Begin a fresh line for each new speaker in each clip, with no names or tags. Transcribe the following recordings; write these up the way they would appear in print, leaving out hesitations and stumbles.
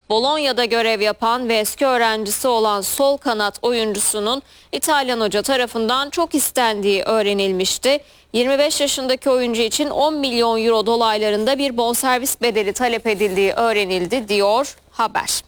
Bologna'da görev yapan ve eski öğrencisi olan sol kanat oyuncusunun İtalyan hoca tarafından çok istendiği öğrenilmişti. 25 yaşındaki oyuncu için 10 milyon euro dolaylarında bir bonservis bedeli talep edildiği öğrenildi diyor haber.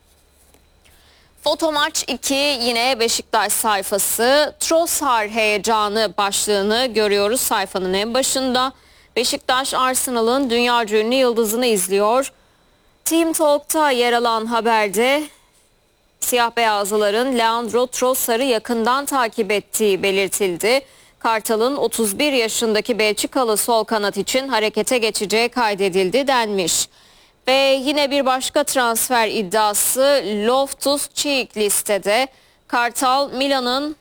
Fotomaç 2 yine Beşiktaş sayfası. Trossard heyecanı başlığını görüyoruz sayfanın en başında. Beşiktaş Arsenal'ın dünyaca ünlü yıldızını izliyor. Team Talk'ta yer alan haberde siyah beyazlıların Leandro Trossard'ı yakından takip ettiği belirtildi. Kartal'ın 31 yaşındaki Belçikalı sol kanat için harekete geçeceği kaydedildi denmiş. Ve yine bir başka transfer iddiası Loftus-Cheek listede. Kartal Milan'ın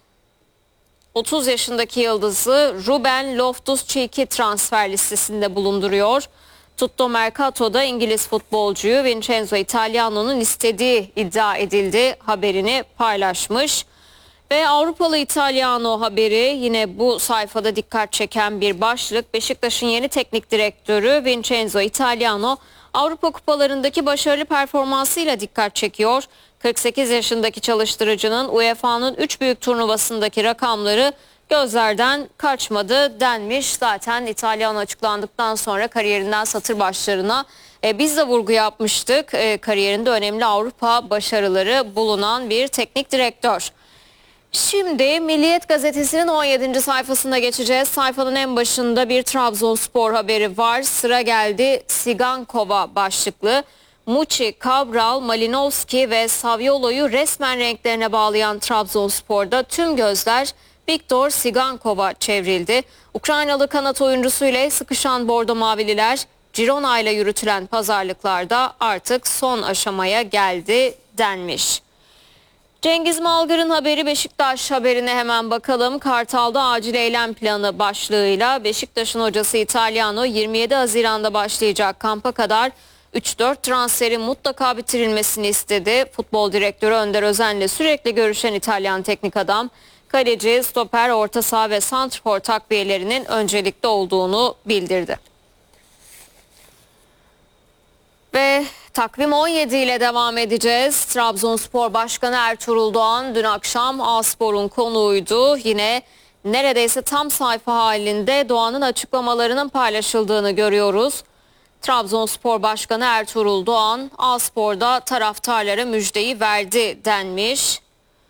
30 yaşındaki yıldızı Ruben Loftus-Cheek'i transfer listesinde bulunduruyor. Tutto Mercato'da İngiliz futbolcuyu Vincenzo Italiano'nun istediği iddia edildi haberini paylaşmış. Ve Avrupalı İtalyano haberi yine bu sayfada dikkat çeken bir başlık. Beşiktaş'ın yeni teknik direktörü Vincenzo Italiano Avrupa kupalarındaki başarılı performansıyla dikkat çekiyor. 48 yaşındaki çalıştırıcının UEFA'nın 3 büyük turnuvasındaki rakamları gözlerden kaçmadı denmiş. Zaten İtalyan açıklandıktan sonra kariyerinden satır başlarına biz de vurgu yapmıştık. Kariyerinde önemli Avrupa başarıları bulunan bir teknik direktör. Şimdi Milliyet Gazetesi'nin 17. sayfasına geçeceğiz. Sayfanın en başında bir Trabzonspor haberi var. Sıra geldi Sigankova başlıklı. Muçi, Cabral, Malinovski ve Saviolo'yu resmen renklerine bağlayan Trabzonspor'da tüm gözler Viktor Sigankova çevrildi. Ukraynalı kanat oyuncusu ile sıkışan Bordo Mavililer Girona ile yürütülen pazarlıklarda artık son aşamaya geldi denmiş. Cengiz Malgar'ın haberi Beşiktaş haberine hemen bakalım. Kartal'da acil eylem planı başlığıyla Beşiktaş'ın hocası Italiano 27 Haziran'da başlayacak kampa kadar 3-4 transferin mutlaka bitirilmesini istedi. Futbol direktörü Önder Özen'le sürekli görüşen İtalyan teknik adam, kaleci, stoper, orta saha ve santrfor takviyelerinin öncelikli olduğunu bildirdi. Ve takvim 17 ile devam edeceğiz. Trabzonspor Başkanı Ertuğrul Doğan dün akşam A-Spor'un konuğuydu. Yine neredeyse tam sayfa halinde Doğan'ın açıklamalarının paylaşıldığını görüyoruz. Trabzonspor Başkanı Ertuğrul Doğan A-Spor'da taraftarlara müjdeyi verdi denmiş.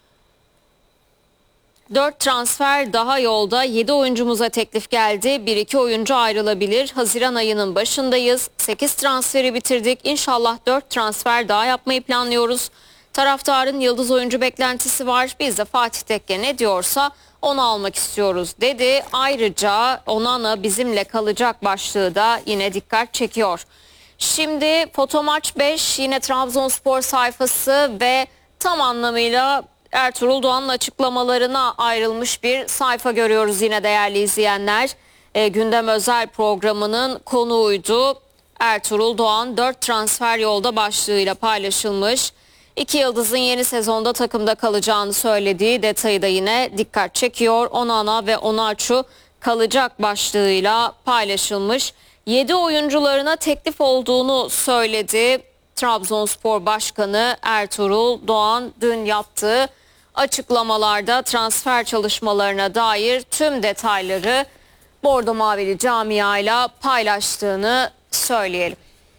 4 transfer daha yolda, 7 oyuncumuza teklif geldi. 1-2 oyuncu ayrılabilir. Haziran ayının başındayız. 8 transferi bitirdik. İnşallah 4 transfer daha yapmayı planlıyoruz. Taraftarın yıldız oyuncu beklentisi var. Biz de Fatih Tekke ne diyorsa onu almak istiyoruz dedi. Ayrıca Onana bizimle kalacak başlığı da yine dikkat çekiyor. Şimdi Fotomaç 5 yine Trabzonspor sayfası ve tam anlamıyla Ertuğrul Doğan'ın açıklamalarına ayrılmış bir sayfa görüyoruz yine değerli izleyenler. Gündem özel programının konuğuydu. Ertuğrul Doğan 4 transfer yolda başlığıyla paylaşılmış. 2 yıldızın yeni sezonda takımda kalacağını söylediği detayı da yine dikkat çekiyor. Onana ve Onaçu kalacak başlığıyla paylaşılmış. 7 oyuncularına teklif olduğunu söyledi. Trabzonspor Başkanı Ertuğrul Doğan dün yaptığı açıklamalarda transfer çalışmalarına dair tüm detayları Bordo Mavili camiayla paylaştığını söyleyelim.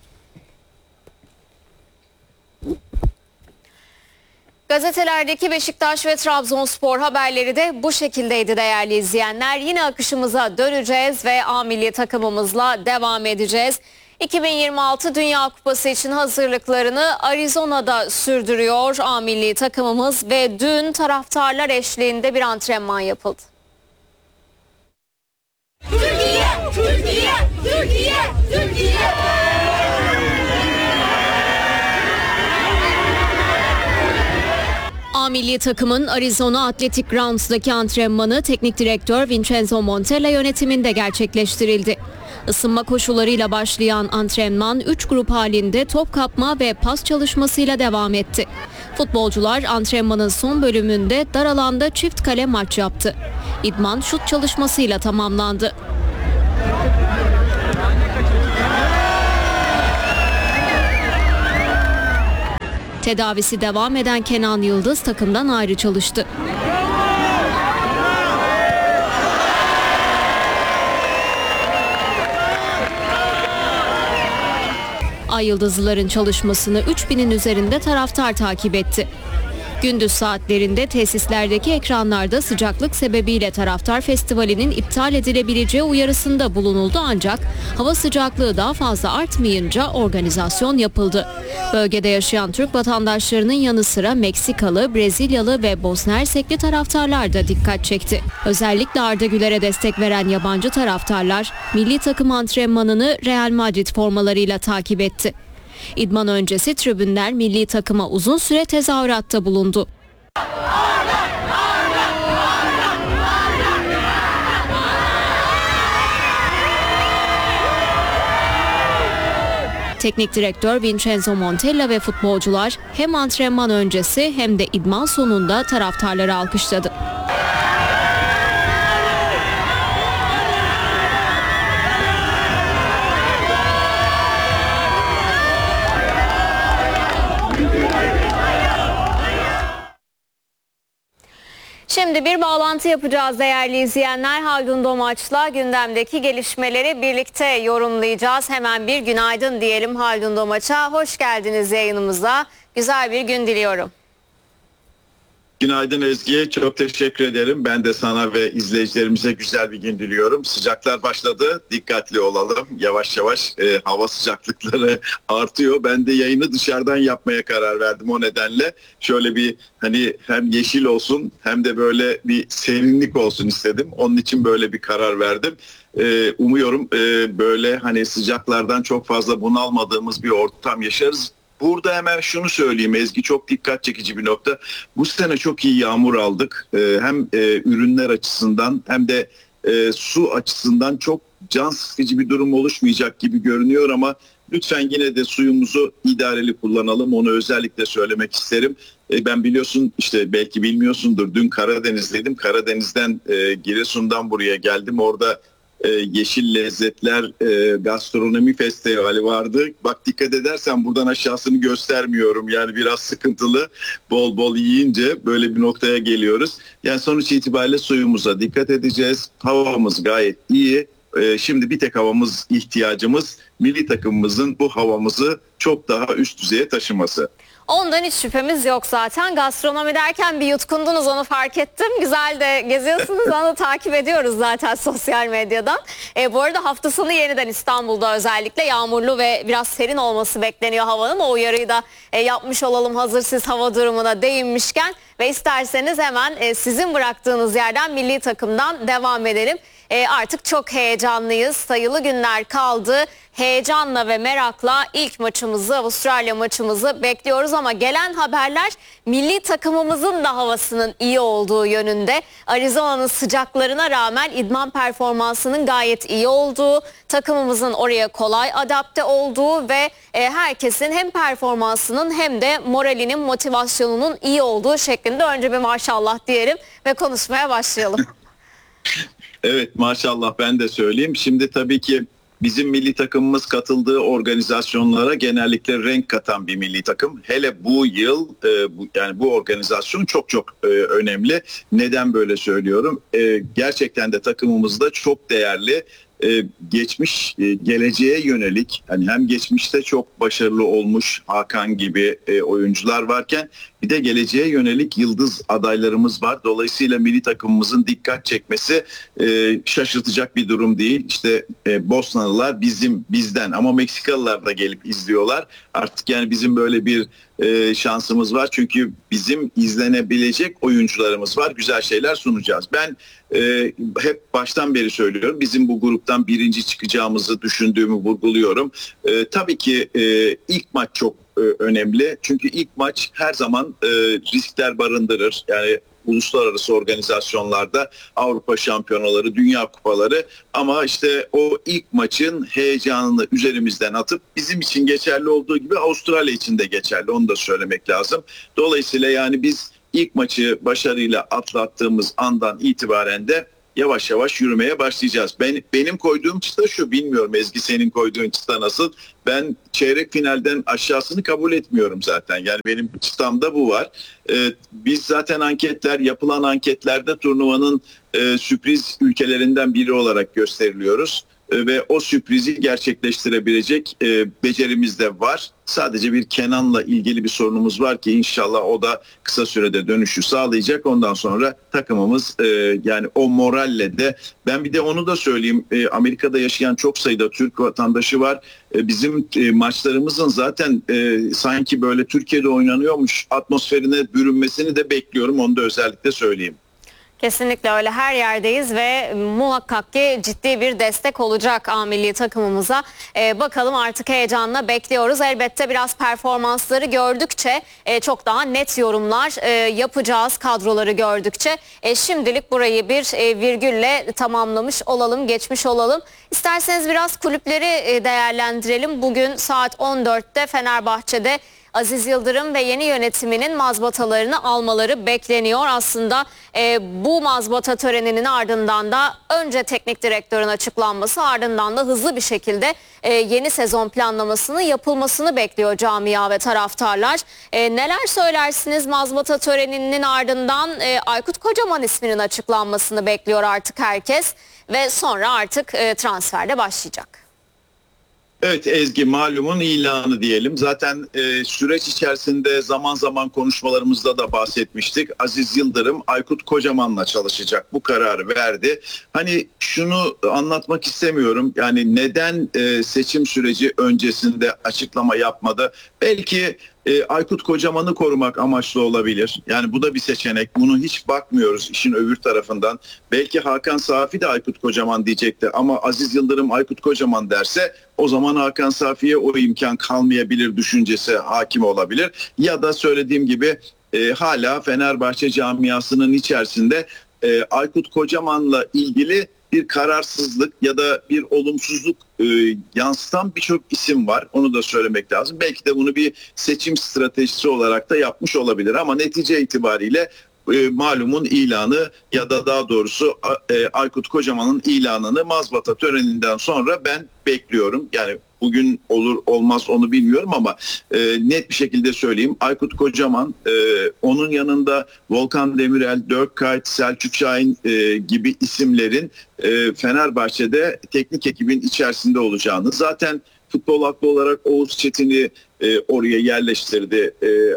Gazetelerdeki Beşiktaş ve Trabzonspor haberleri de bu şekildeydi değerli izleyenler. Yine akışımıza döneceğiz ve A milli takımımızla devam edeceğiz. 2026 Dünya Kupası için hazırlıklarını Arizona'da sürdürüyor A milli takımımız ve dün taraftarlar eşliğinde bir antrenman yapıldı.
Türkiye, Türkiye, Türkiye, Türkiye.
A milli takımın Arizona Athletic Grounds'daki antrenmanı teknik direktör Vincenzo Montella yönetiminde gerçekleştirildi. Isınma koşullarıyla başlayan antrenman 3 grup halinde top kapma ve pas çalışmasıyla devam etti. Futbolcular antrenmanın son bölümünde dar alanda çift kale maç yaptı. İdman şut çalışmasıyla tamamlandı. Tedavisi devam eden Kenan Yıldız takımdan ayrı çalıştı. Ay Yıldızlıların çalışmasını 3000'in üzerinde taraftar takip etti. Gündüz saatlerinde tesislerdeki ekranlarda sıcaklık sebebiyle taraftar festivalinin iptal edilebileceği uyarısında bulunuldu ancak hava sıcaklığı daha fazla artmayınca organizasyon yapıldı. Bölgede yaşayan Türk vatandaşlarının yanı sıra Meksikalı, Brezilyalı ve Bosna Hersekli taraftarlar da dikkat çekti. Özellikle Arda Güler'e destek veren yabancı taraftarlar milli takım antrenmanını Real Madrid formalarıyla takip etti. İdman öncesi tribünler milli takıma uzun süre tezahüratta bulundu. Teknik direktör Vincenzo Montella ve futbolcular hem antrenman öncesi hem de idman sonunda taraftarları alkışladı. Şimdi bir bağlantı yapacağız değerli izleyenler. Haldun Domaç'la gündemdeki gelişmeleri birlikte yorumlayacağız. Hemen bir günaydın diyelim Haldun Domaç'a. Hoş geldiniz yayınımıza. Güzel bir gün diliyorum.
Günaydın Ezgi, çok teşekkür ederim. Ben de sana ve izleyicilerimize güzel bir gün diliyorum. Sıcaklar başladı, dikkatli olalım. Yavaş yavaş hava sıcaklıkları artıyor. Ben de yayını dışarıdan yapmaya karar verdim o nedenle. Şöyle bir hani hem yeşil olsun hem de böyle bir serinlik olsun istedim. Onun için böyle bir karar verdim. Umuyorum böyle hani sıcaklardan çok fazla bunalmadığımız bir ortam yaşarız. Burada hemen şunu söyleyeyim Ezgi, çok dikkat çekici bir nokta. Bu sene çok iyi yağmur aldık. Hem ürünler açısından hem de su açısından çok can sıkıcı bir durum oluşmayacak gibi görünüyor ama lütfen yine de suyumuzu idareli kullanalım. Onu özellikle söylemek isterim. Ben biliyorsun işte belki bilmiyorsundur, dün Karadeniz'deydim. Karadeniz'den Giresun'dan buraya geldim. Orada Yeşil Lezzetler Gastronomi Festivali vardı. Bak dikkat edersen buradan aşağısını göstermiyorum. Yani biraz sıkıntılı. Bol bol yiyince böyle bir noktaya geliyoruz. Yani sonuç itibariyle suyumuza dikkat edeceğiz. Havamız gayet iyi. Şimdi bir tek havamız ihtiyacımız milli takımımızın bu havamızı çok daha üst düzeye taşıması.
Ondan hiç şüphemiz yok zaten. Gastronomi derken bir yutkundunuz, onu fark ettim. Güzel de geziyorsunuz, onu da takip ediyoruz zaten sosyal medyadan. Bu arada hafta sonu yeniden İstanbul'da özellikle yağmurlu ve biraz serin olması bekleniyor havanın. O uyarıyı da yapmış olalım hazır siz hava durumuna değinmişken. Ve isterseniz hemen sizin bıraktığınız yerden milli takımdan devam edelim. Artık çok heyecanlıyız. Sayılı günler kaldı. Heyecanla ve merakla ilk maçımızı, Avustralya maçımızı bekliyoruz ama gelen haberler milli takımımızın da havasının iyi olduğu yönünde. Arizona'nın sıcaklarına rağmen idman performansının gayet iyi olduğu, takımımızın oraya kolay adapte olduğu ve herkesin hem performansının hem de moralinin, motivasyonunun iyi olduğu şeklinde önce bir maşallah diyelim ve konuşmaya başlayalım.
Evet, maşallah ben de söyleyeyim. Şimdi tabii ki bizim milli takımımız katıldığı organizasyonlara genellikle renk katan bir milli takım. Hele bu yıl yani bu organizasyon çok önemli. Neden böyle söylüyorum? Gerçekten de takımımızda çok değerli, geleceğe yönelik, hani hem geçmişte çok başarılı olmuş Hakan gibi oyuncular varken bir de geleceğe yönelik yıldız adaylarımız var. Dolayısıyla milli takımımızın dikkat çekmesi şaşırtacak bir durum değil. İşte Bosnalılar bizden ama Meksikalılar da gelip izliyorlar. Artık yani bizim böyle bir şansımız var. Çünkü bizim izlenebilecek oyuncularımız var. Güzel şeyler sunacağız. Ben hep baştan beri söylüyorum. Bizim bu gruptan birinci çıkacağımızı düşündüğümü vurguluyorum. Tabii ki ilk maç çok önemli. Çünkü ilk maç her zaman riskler barındırır. Yani uluslararası organizasyonlarda Avrupa şampiyonaları, dünya kupaları ama işte o ilk maçın heyecanını üzerimizden atıp bizim için geçerli olduğu gibi Avustralya için de geçerli. Onu da söylemek lazım. Dolayısıyla yani biz ilk maçı başarıyla atlattığımız andan itibaren de yavaş yavaş yürümeye başlayacağız. Benim koyduğum çıta şu, bilmiyorum Ezgi senin koyduğun çıta nasıl? Ben çeyrek finalden aşağısını kabul etmiyorum zaten. Yani benim çıtamda bu var. Biz zaten yapılan anketlerde turnuvanın sürpriz ülkelerinden biri olarak gösteriliyoruz. Ve o sürprizi gerçekleştirebilecek becerimiz de var. Sadece bir Kenan'la ilgili bir sorunumuz var ki inşallah o da kısa sürede dönüşü sağlayacak. Ondan sonra takımımız yani o moralle de, ben bir de onu da söyleyeyim, Amerika'da yaşayan çok sayıda Türk vatandaşı var. Bizim maçlarımızın zaten sanki böyle Türkiye'de oynanıyormuş atmosferine bürünmesini de bekliyorum. Onu da özellikle söyleyeyim.
Kesinlikle öyle, her yerdeyiz ve muhakkak ki ciddi bir destek olacak A milli takımımıza. Bakalım, artık heyecanla bekliyoruz. Elbette biraz performansları gördükçe çok daha net yorumlar yapacağız, kadroları gördükçe. Şimdilik burayı bir virgülle tamamlamış olalım, geçmiş olalım. İsterseniz biraz kulüpleri değerlendirelim. Bugün saat 14'te Fenerbahçe'de Aziz Yıldırım ve yeni yönetiminin mazbatalarını almaları bekleniyor. Aslında bu mazbata töreninin ardından da önce teknik direktörün açıklanması, ardından da hızlı bir şekilde yeni sezon planlamasının yapılmasını bekliyor camia ve taraftarlar. Neler söylersiniz? Mazbata töreninin ardından Aykut Kocaman isminin açıklanmasını bekliyor artık herkes ve sonra artık transferde başlayacak.
Evet Ezgi, malumun ilanı diyelim. Zaten süreç içerisinde zaman zaman konuşmalarımızda da bahsetmiştik. Aziz Yıldırım Aykut Kocaman'la çalışacak, bu kararı verdi. Hani şunu anlatmak istemiyorum. Yani neden seçim süreci öncesinde açıklama yapmadı? Belki Aykut Kocaman'ı korumak amaçlı olabilir. Yani bu da bir seçenek. Bunu hiç bakmıyoruz işin öbür tarafından. Belki Hakan Safi de Aykut Kocaman diyecekti ama Aziz Yıldırım Aykut Kocaman derse o zaman Hakan Safi'ye o imkan kalmayabilir düşüncesi hakim olabilir. Ya da söylediğim gibi hala Fenerbahçe camiasının içerisinde Aykut Kocaman'la ilgili bir kararsızlık ya da bir olumsuzluk yansıtan birçok isim var. Onu da söylemek lazım. Belki de bunu bir seçim stratejisi olarak da yapmış olabilir ama netice itibariyle malumun ilanı ya da daha doğrusu Aykut Kocaman'ın ilanını mazbata töreninden sonra ben bekliyorum. Yani bugün olur olmaz onu bilmiyorum ama net bir şekilde söyleyeyim. Aykut Kocaman, onun yanında Volkan Demirel, Dirk Kuyt, Selçuk Şahin gibi isimlerin Fenerbahçe'de teknik ekibin içerisinde olacağını, zaten futbol aklı olarak Oğuz Çetin'i oraya yerleştirdi.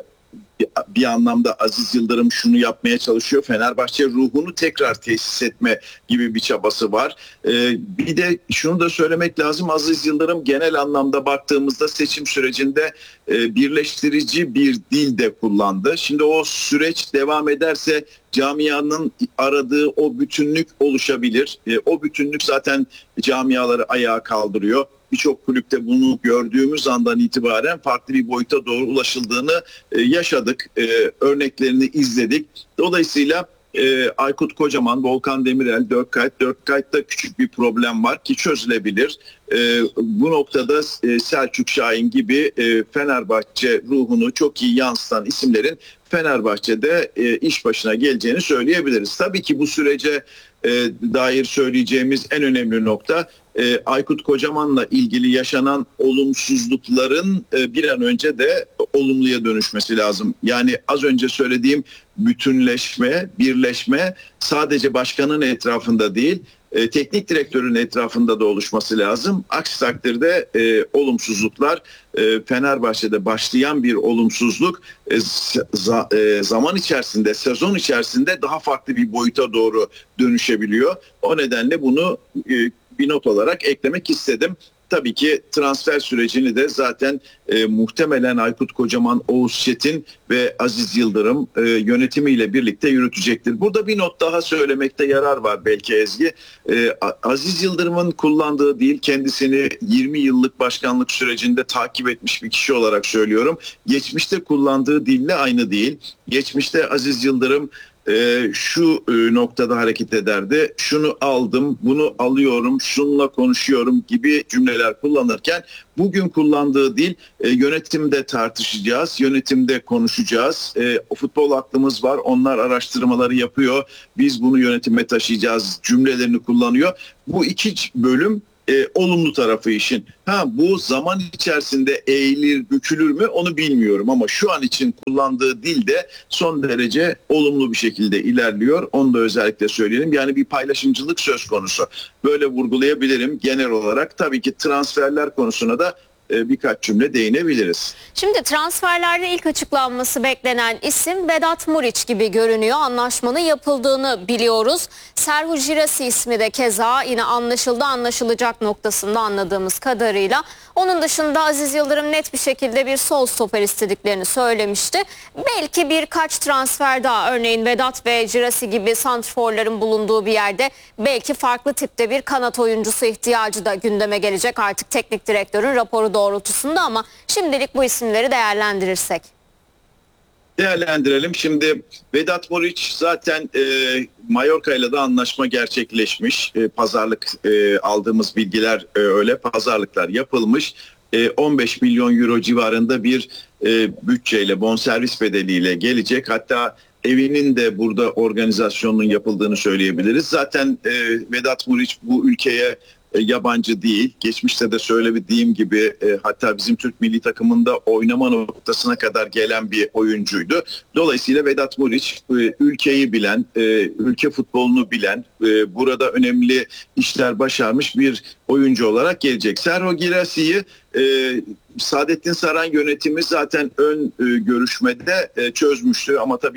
Bir anlamda Aziz Yıldırım şunu yapmaya çalışıyor. Fenerbahçe ruhunu tekrar tesis etme gibi bir çabası var. Bir de şunu da söylemek lazım. Aziz Yıldırım genel anlamda baktığımızda seçim sürecinde birleştirici bir dil de kullandı. Şimdi o süreç devam ederse camianın aradığı o bütünlük oluşabilir. O bütünlük zaten camiaları ayağa kaldırıyor. Birçok kulüpte bunu gördüğümüz andan itibaren farklı bir boyuta doğru ulaşıldığını yaşadık. Örneklerini izledik. Dolayısıyla Aykut Kocaman, Volkan Demirel, Dirk Kuyt'ta küçük bir problem var ki çözülebilir. Bu noktada Selçuk Şahin gibi Fenerbahçe ruhunu çok iyi yansıtan isimlerin Fenerbahçe'de iş başına geleceğini söyleyebiliriz. Tabii ki bu sürece dair söyleyeceğimiz en önemli nokta Aykut Kocaman'la ilgili yaşanan olumsuzlukların bir an önce de olumluya dönüşmesi lazım. Yani az önce söylediğim bütünleşme, birleşme sadece başkanın etrafında değil, teknik direktörün etrafında da oluşması lazım. Aksi takdirde olumsuzluklar, Fenerbahçe'de başlayan bir olumsuzluk zaman içerisinde, sezon içerisinde daha farklı bir boyuta doğru dönüşebiliyor. O nedenle bunu bir not olarak eklemek istedim. Tabii ki transfer sürecini de zaten muhtemelen Aykut Kocaman, Oğuz Çetin ve Aziz Yıldırım yönetimiyle birlikte yürütecektir. Burada bir not daha söylemekte yarar var belki Ezgi. Aziz Yıldırım'ın kullandığı dil, kendisini 20 yıllık başkanlık sürecinde takip etmiş bir kişi olarak söylüyorum. Geçmişte kullandığı dille aynı değil. Geçmişte Aziz Yıldırım şu noktada hareket ederdi. Şunu aldım, bunu alıyorum, şununla konuşuyorum gibi cümleler kullanırken bugün kullandığı dil yönetimde tartışacağız, yönetimde konuşacağız. Futbol aklımız var, onlar araştırmaları yapıyor. Biz bunu yönetime taşıyacağız cümlelerini kullanıyor. Bu iki bölüm olumlu tarafı işin. Bu zaman içerisinde eğilir, bükülür mü onu bilmiyorum ama şu an için kullandığı dil de son derece olumlu bir şekilde ilerliyor. Onu da özellikle söyleyelim. Yani bir paylaşımcılık söz konusu. Böyle vurgulayabilirim genel olarak. Tabii ki transferler konusuna da birkaç cümle değinebiliriz.
Şimdi transferlerde ilk açıklanması beklenen isim Vedat Muriç gibi görünüyor. Anlaşmanın yapıldığını biliyoruz. Serhou Girassi ismi de keza yine anlaşılacak noktasında anladığımız kadarıyla. Onun dışında Aziz Yıldırım net bir şekilde bir sol stoper istediklerini söylemişti. Belki birkaç transfer daha, örneğin Vedat ve Girassi gibi santrforların bulunduğu bir yerde belki farklı tipte bir kanat oyuncusu ihtiyacı da gündeme gelecek artık teknik direktörün raporu doğrultusunda, ama şimdilik bu isimleri değerlendirirsek.
Değerlendirelim. Şimdi Vedat Muriç zaten Mallorca ile de anlaşma gerçekleşmiş. Pazarlık aldığımız bilgiler öyle. Pazarlıklar yapılmış. 15 milyon euro civarında bir bütçeyle, bonservis bedeliyle gelecek. Hatta evinin de burada organizasyonunun yapıldığını söyleyebiliriz. Zaten Vedat Muriç bu ülkeye yabancı değil. Geçmişte de söylediğim gibi hatta bizim Türk milli takımında oynama noktasına kadar gelen bir oyuncuydu. Dolayısıyla Vedat Muriç ülkeyi bilen, ülke futbolunu bilen, burada önemli işler başarmış bir oyuncu olarak gelecek. Serhou Girassi'yi Saadettin Saran yönetimi zaten ön görüşmede çözmüştü ama tabii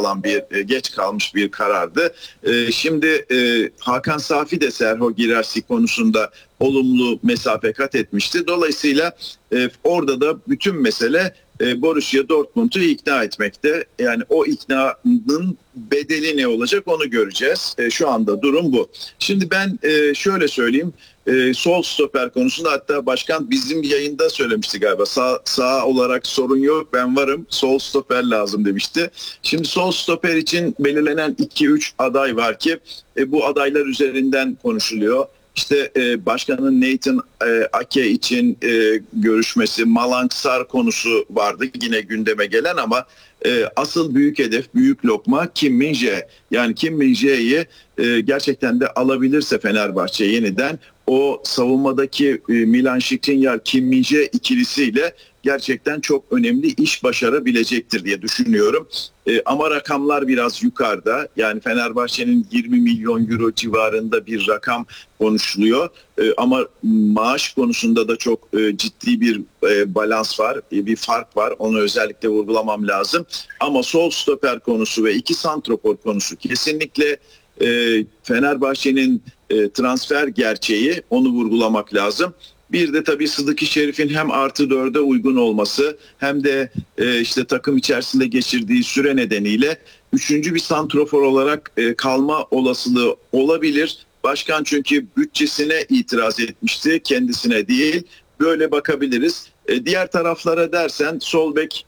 geç kalmış bir karardı. Şimdi Hakan Safi de Serhou Girassi konusunda olumlu mesafe kat etmişti. Dolayısıyla orada da bütün mesele Borussia Dortmund'u ikna etmekte. Yani o iknanın bedeli ne olacak onu göreceğiz. Şu anda durum bu. Şimdi ben şöyle söyleyeyim. Sol stoper konusunda hatta başkan bizim yayında söylemişti galiba. Sağ olarak sorun yok, ben varım. Sol stoper lazım demişti. Şimdi sol stoper için belirlenen 2-3 aday var ki bu adaylar üzerinden konuşuluyor. İşte başkanın Nathan Ake için görüşmesi, Malang Sarr konusu vardı yine gündeme gelen ama asıl büyük hedef, büyük lokma Kim Min-jae. Yani Kim Min-jae'yi gerçekten de alabilirse Fenerbahçe yeniden o savunmadaki Milan Skriniar, Kim Min-jae ikilisiyle gerçekten çok önemli iş başarabilecektir diye düşünüyorum. Ama rakamlar biraz yukarıda. Yani Fenerbahçe'nin 20 milyon euro civarında bir rakam konuşuluyor. Ama maaş konusunda da çok ciddi bir balans var, bir fark var. Onu özellikle vurgulamam lazım. Ama sol stoper konusu ve iki santrofor konusu kesinlikle Fenerbahçe'nin transfer gerçeği, onu vurgulamak lazım. Bir de tabii Sıdıkı Şerif'in hem +4'e uygun olması hem de işte takım içerisinde geçirdiği süre nedeniyle üçüncü bir santrofor olarak kalma olasılığı olabilir. Başkan çünkü bütçesine itiraz etmişti, kendisine değil. Böyle bakabiliriz. Diğer taraflara dersen sol bek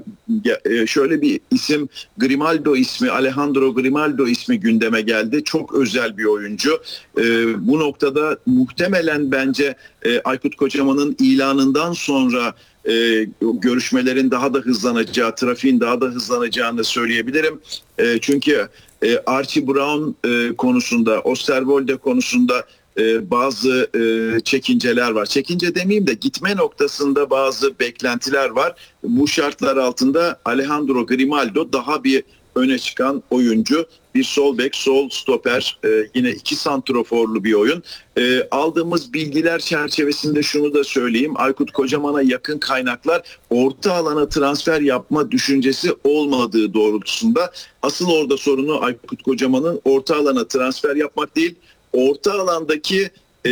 şöyle bir isim, Grimaldo ismi, Alejandro Grimaldo ismi gündeme geldi. Çok özel bir oyuncu. Bu noktada muhtemelen bence Aykut Kocaman'ın ilanından sonra görüşmelerin daha da hızlanacağı, trafiğin daha da hızlanacağını söyleyebilirim. Çünkü Archie Brown konusunda, Osterwolde konusunda bazı çekinceler var. Çekince demeyeyim de gitme noktasında bazı beklentiler var. Bu şartlar altında Alejandro Grimaldo daha bir öne çıkan oyuncu. Bir sol bek, sol stoper, yine iki santroforlu bir oyun. Aldığımız bilgiler çerçevesinde şunu da söyleyeyim. Aykut Kocaman'a yakın kaynaklar orta alana transfer yapma düşüncesi olmadığı doğrultusunda. Asıl orada sorunu Aykut Kocaman'ın orta alana transfer yapmak değil, orta alandaki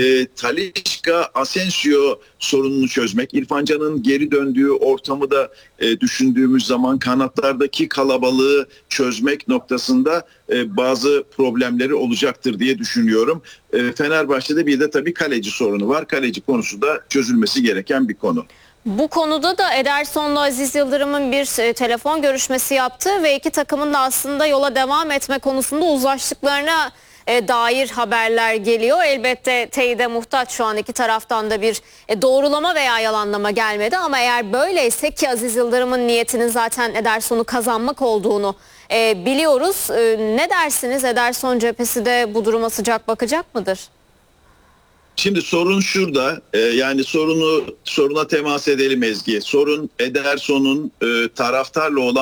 Talisca, Asensio sorununu çözmek. İrfan Can'ın geri döndüğü ortamı da düşündüğümüz zaman kanatlardaki kalabalığı çözmek noktasında bazı problemleri olacaktır diye düşünüyorum. Fenerbahçe'de bir de tabii kaleci sorunu var. Kaleci konusu da çözülmesi gereken bir konu.
Bu konuda da Ederson'la Aziz Yıldırım'ın bir telefon görüşmesi yaptığı ve iki takımın da aslında yola devam etme konusunda uzlaştıklarına dair haberler geliyor. Elbette teyide muhtaç şu an iki taraftan da bir doğrulama veya yalanlama gelmedi. Ama eğer böyleyse, ki Aziz Yıldırım'ın niyetinin zaten Ederson'u kazanmak olduğunu biliyoruz. Ne dersiniz? Ederson cephesi de bu duruma sıcak bakacak mıdır?
Şimdi sorun şurada, yani soruna temas edelim Ezgi. Sorun Ederson'un taraftarla olan